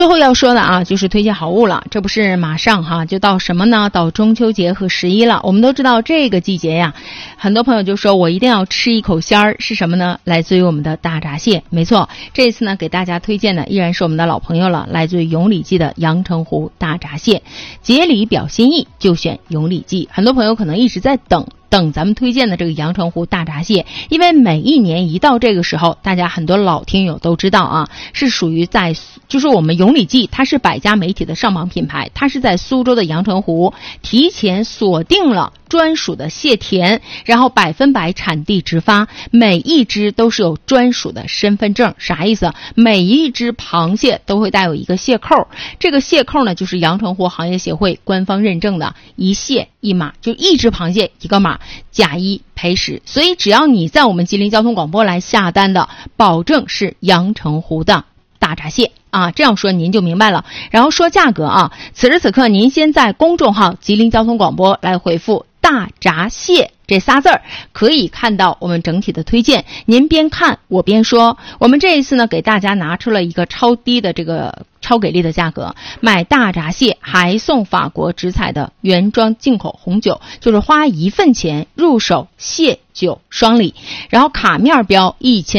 最后要说的啊，就是推荐好物了。这不是马上就到什么呢？到中秋节和11了。我们都知道这个季节呀，很多朋友就说我一定要吃一口鲜儿，是什么呢？来自于我们的大闸蟹。没错，这一次呢给大家推荐的依然是我们的老朋友了，来自于永礼记的阳澄湖大闸蟹。节礼表心意，就选永礼记。很多朋友可能一直在等咱们推荐的这个阳澄湖大闸蟹，因为每一年一到这个时候，大家很多老听友都知道啊，是属于就是我们永礼记，它是百家媒体的上榜品牌，它是在苏州的阳澄湖提前锁定了专属的蟹田，然后100%产地直发，每一只都是有专属的身份证。啥意思？每一只螃蟹都会带有一个蟹扣，这个蟹扣呢就是阳澄湖行业协会官方认证的一蟹一码，就一只螃蟹一个码，假一赔10。所以只要你在我们吉林交通广播来下单的，保证是阳澄湖的大闸蟹啊，这样说您就明白了。然后说价格啊，此时此刻您先在公众号吉林交通广播来回复大闸蟹这仨字儿，可以看到我们整体的推荐。您边看我边说，我们这一次呢给大家拿出了一个超低的这个超给力的价格，买大闸蟹还送法国直采的原装进口红酒，就是花1份钱入手蟹酒双礼。然后卡面标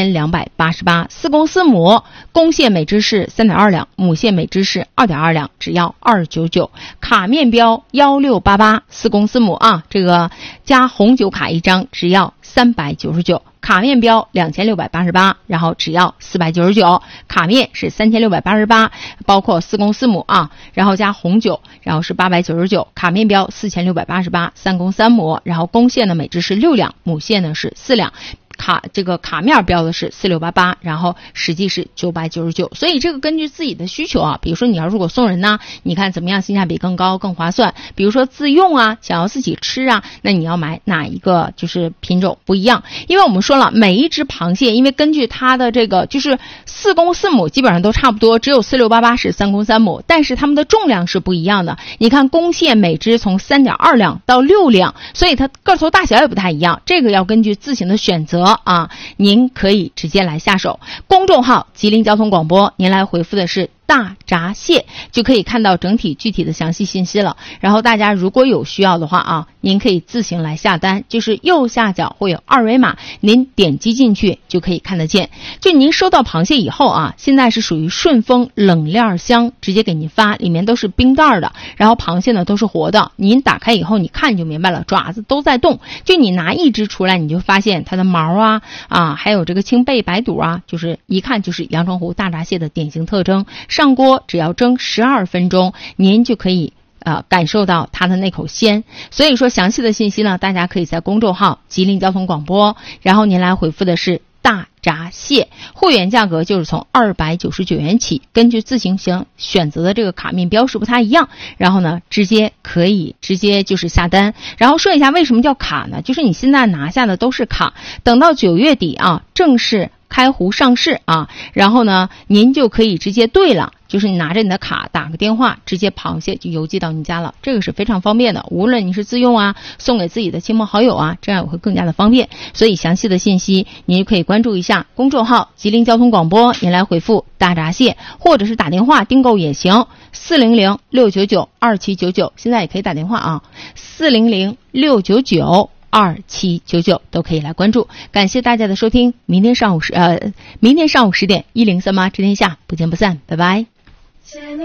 1288，四公丝母，公蟹每只是3.2两，母蟹每只是2.2两，只要299。卡面标1688，四公丝母啊，这个加红酒卡1张，只要399。卡面标2688，然后只要499，卡面是3688，包括四公丝母啊，然后加红酒，然后是899，卡面标4688，三公3母，然后公蟹呢每只是6两，母蟹呢是4两。这个卡面标的是4688，然后实际是999。所以这个根据自己的需求啊，比如说你要如果送人呢，你看怎么样性价比更高更划算，比如说自用啊，想要自己吃啊，那你要买哪一个就是品种不一样。因为我们说了，每一只螃蟹因为根据它的这个就是四公四母基本上都差不多，只有4688是三公3母，但是它们的重量是不一样的。你看公蟹每只从3.2两到6两，所以它个头大小也不太一样，这个要根据自行的选择啊，您可以直接来下手。公众号吉林交通广播，您来回复的是大闸蟹，就可以看到整体具体的详细信息了。然后大家如果有需要的话啊，您可以自行来下单，就是右下角会有2维码，您点击进去就可以看得见。就您收到螃蟹以后啊，现在是属于顺丰冷链箱直接给您发，里面都是冰袋的，然后螃蟹呢都是活的，您打开以后你看就明白了，爪子都在动。就你拿一只出来，你就发现它的毛啊还有这个青背白肚啊，就是一看就是阳澄湖大闸蟹的典型特征。上锅只要蒸12分钟，您就可以感受到它的那口鲜。所以说详细的信息呢，大家可以在公众号吉林交通广播，然后您来回复的是大闸蟹，会员价格就是从299元起，根据自行选择的这个卡面标识不太一样，然后呢可以直接就是下单。然后说一下为什么叫卡呢，就是你现在拿下的都是卡，等到9月底啊正式开湖上市啊，然后呢您就可以直接兑了，就是你拿着你的卡打个电话，直接螃蟹就邮寄到你家了，这个是非常方便的。无论你是自用啊，送给自己的亲朋好友啊，这样也会更加的方便。所以详细的信息您就可以关注一下公众号吉林交通广播，您来回复大闸蟹，或者是打电话订购也行，400-699-2799，现在也可以打电话啊，400-699-2799都可以来关注。感谢大家的收听，明天上午10点103妈知天下不见不散，拜拜。